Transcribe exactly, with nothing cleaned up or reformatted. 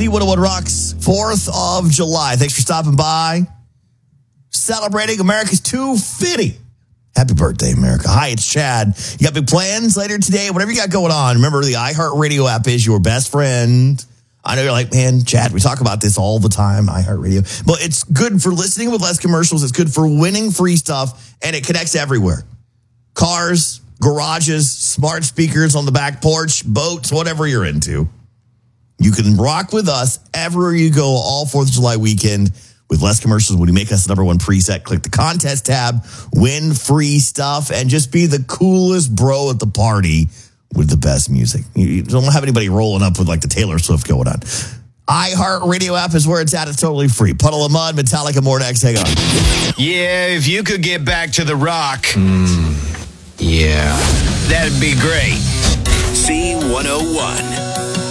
Z one oh one Rocks, fourth of July. Thanks for stopping by. Celebrating America's two fifty. Happy birthday, America. Hi, it's Chad. You got big plans later today? Whatever you got going on, remember the iHeartRadio app is your best friend. I know you're like, man, Chad, we talk about this all the time, iHeartRadio. But it's good for listening with less commercials. It's good for winning free stuff, and it connects everywhere. Cars, garages, smart speakers on the back porch, boats, whatever you're into. You can rock with us everywhere you go all fourth of July weekend with less commercials. When you make us the number one preset, click the contest tab, win free stuff, and just be the coolest bro at the party with the best music. You don't have anybody rolling up with like the Taylor Swift going on. iHeartRadio app is where it's at. It's totally free. Puddle of Mud, Metallica, more next. Hang on. Yeah, if you could get back to the rock, mm, yeah, that'd be great. Z one oh one.